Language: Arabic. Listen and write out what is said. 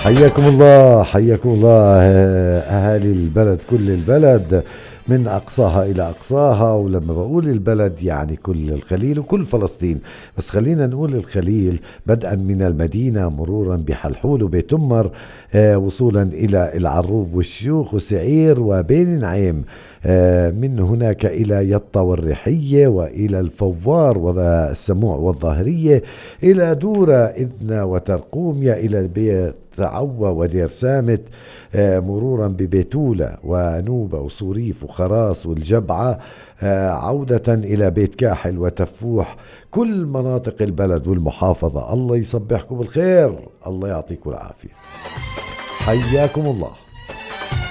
حياكم الله حياكم الله، أهالي البلد، كل البلد من أقصاها إلى أقصاها. ولما بقول البلد يعني كل الخليل وكل فلسطين، بس خلينا نقول الخليل بدءا من المدينة مرورا بحلحول وبيت أمر، وصولا إلى العروب والشيوخ وسعير وبين نعيم، من هناك إلى يطا والريحية وإلى الفوار والسموع والظاهرية، إلى دورة إذنة وترقومية، إلى بيت عوى ودير سامت، مرورا ببيتولة ونوبة وصوريف وخراس والجبعة، عودة إلى بيت كاحل وتفوح. كل مناطق البلد والمحافظة، الله يصبحكم بالخير، الله يعطيكم العافية. حياكم الله.